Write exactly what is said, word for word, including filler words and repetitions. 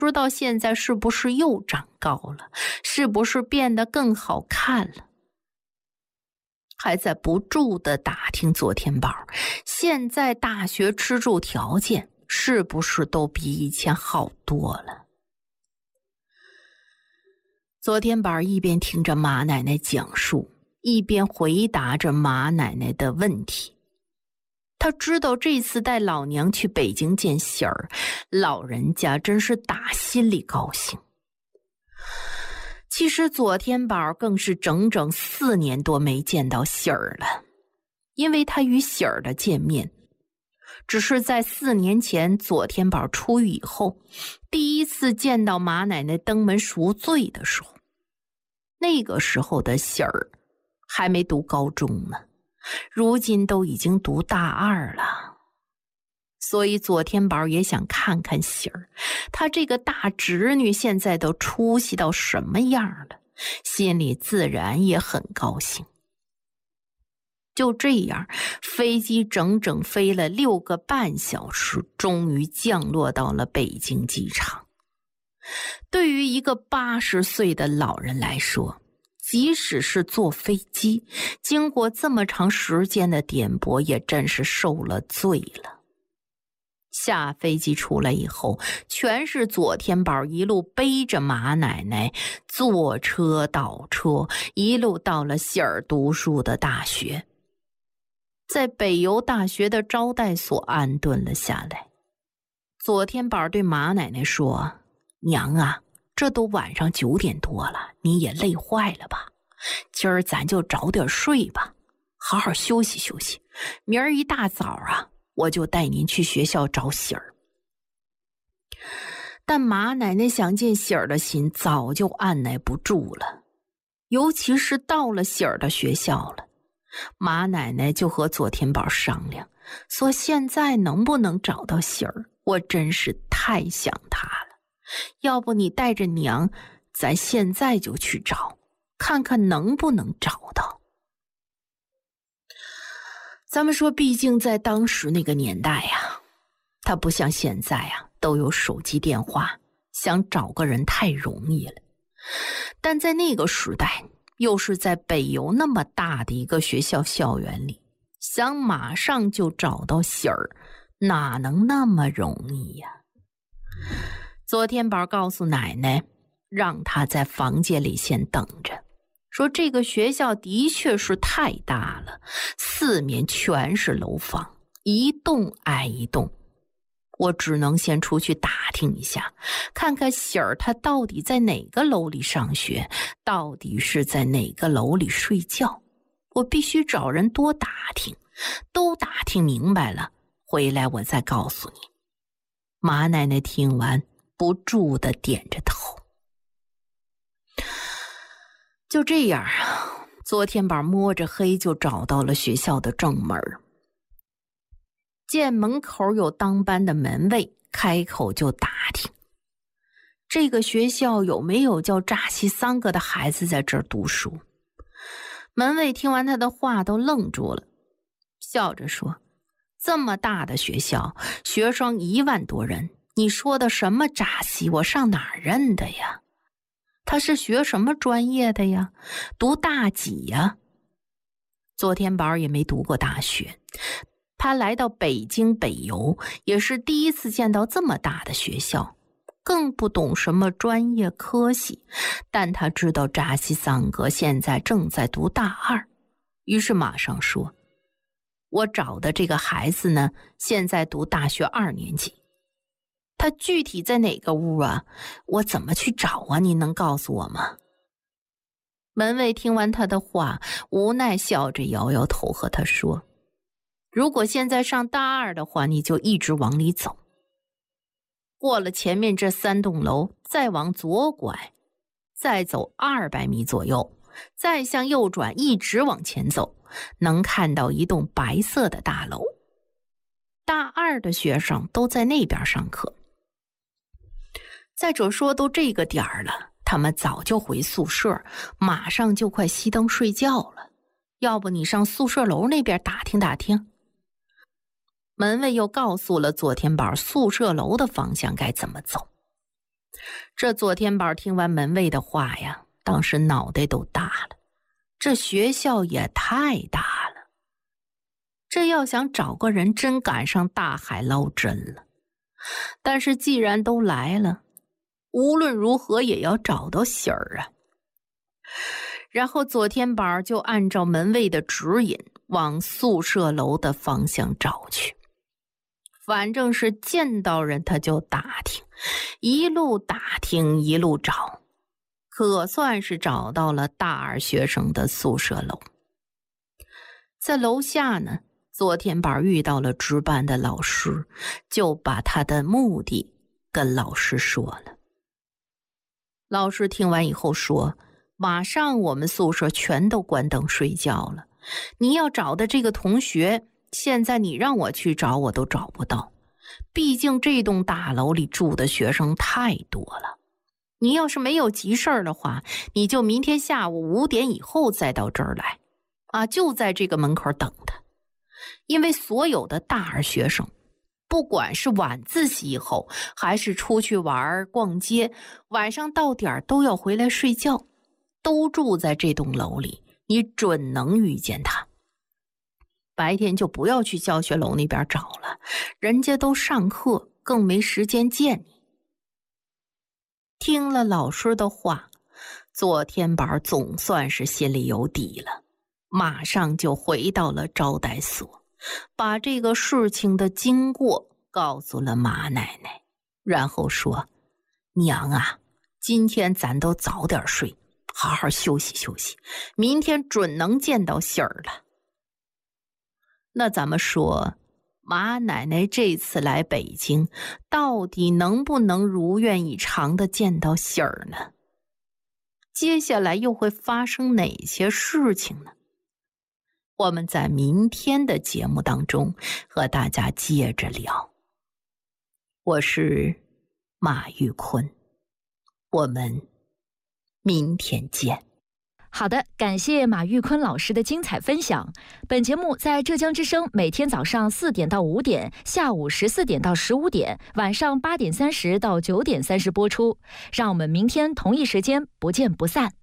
不知道现在是不是又长高了，是不是变得更好看了。还在不住地打听左天宝现在大学吃住条件是不是都比以前好多了。左天宝一边听着马奶奶讲述，一边回答着马奶奶的问题。他知道这次带老娘去北京见喜儿，老人家真是打心里高兴。其实左天宝更是整整四年多没见到喜儿了，因为他与喜儿的见面只是在四年前左天宝出狱以后第一次见到马奶奶登门赎罪的时候。那个时候的喜儿还没读高中呢，如今都已经读大二了。所以左天宝也想看看喜儿，他这个大侄女现在都出息到什么样了，心里自然也很高兴。就这样，飞机整整飞了六个半小时，终于降落到了北京机场。对于一个八十岁的老人来说，即使是坐飞机，经过这么长时间的颠簸，也真是受了罪了。下飞机出来以后，全是左天宝一路背着马奶奶，坐车倒车，一路到了喜儿读书的大学。在北邮大学的招待所安顿了下来。左天宝对马奶奶说：娘啊，这都晚上九点多了，你也累坏了吧？今儿咱就早点睡吧，好好休息休息。明儿一大早啊，我就带您去学校找喜儿。但马奶奶想见喜儿的心早就按耐不住了，尤其是到了喜儿的学校了，马奶奶就和左天宝商量，说现在能不能找到喜儿，我真是太想她了。要不你带着娘，咱现在就去找，看看能不能找到。咱们说，毕竟在当时那个年代呀，它不像现在啊，都有手机电话，想找个人太容易了。但在那个时代，又是在北邮那么大的一个学校校园里，想马上就找到喜儿，哪能那么容易呀？左天宝告诉奶奶，让她在房间里先等着，说这个学校的确是太大了，四面全是楼房，一栋挨一栋，我只能先出去打听一下，看看喜儿她到底在哪个楼里上学，到底是在哪个楼里睡觉，我必须找人多打听，都打听明白了，回来我再告诉你。马奶奶听完不住地点着头。就这样啊，左天宝摸着黑就找到了学校的正门。见门口有当班的门卫，开口就打听这个学校有没有叫扎西桑格的孩子在这儿读书。门卫听完他的话都愣住了，笑着说：这么大的学校，学生一万多人，你说的什么扎西，我上哪儿认的呀？他是学什么专业的呀？读大几呀？左天宝也没读过大学，他来到北京北邮也是第一次见到这么大的学校，更不懂什么专业科系，但他知道扎西桑格现在正在读大二，于是马上说：我找的这个孩子呢，现在读大学二年级，他具体在哪个屋啊？我怎么去找啊？你能告诉我吗？门卫听完他的话，无奈笑着摇摇头，和他说：如果现在上大二的话，你就一直往里走，过了前面这三栋楼，再往左拐，再走二百米左右，再向右转，一直往前走，能看到一栋白色的大楼。大二的学生都在那边上课。再者说，都这个点儿了，他们早就回宿舍，马上就快熄灯睡觉了。要不你上宿舍楼那边打听打听。门卫又告诉了左天宝宿舍楼的方向该怎么走。 这左天宝听完门卫的话呀，当时脑袋都大了。这学校也太大了，这要想找个人真赶上大海捞针了。但是既然都来了，无论如何也要找到喜儿啊。然后左天宝就按照门卫的指引往宿舍楼的方向找去。反正是见到人他就打听，一路打听一路找，可算是找到了大二学生的宿舍楼。在楼下呢，左天宝遇到了值班的老师，就把他的目的跟老师说了。老师听完以后说，马上我们宿舍全都关灯睡觉了，你要找的这个同学，现在你让我去找我都找不到，毕竟这栋大楼里住的学生太多了。你要是没有急事儿的话，你就明天下午五点以后再到这儿来啊，就在这个门口等他。因为所有的大二学生，不管是晚自习以后还是出去玩逛街，晚上到点都要回来睡觉，都住在这栋楼里，你准能遇见他。白天就不要去教学楼那边找了，人家都上课，更没时间见你。听了老师的话，左天宝总算是心里有底了，马上就回到了招待所，把这个事情的经过告诉了马奶奶，然后说：娘啊，今天咱都早点睡，好好休息休息，明天准能见到喜儿了。那咱们说，马奶奶这次来北京，到底能不能如愿以偿的见到喜儿呢？接下来又会发生哪些事情呢？我们在明天的节目当中和大家接着聊。我是马玉坤，我们明天见。 好的，感谢马玉坤老师的精彩分享。本节目在浙江之声每天早上四点到五点，下午十四点到十五点，晚上八点三十到九点三十播出。让我们明天同一时间不见不散。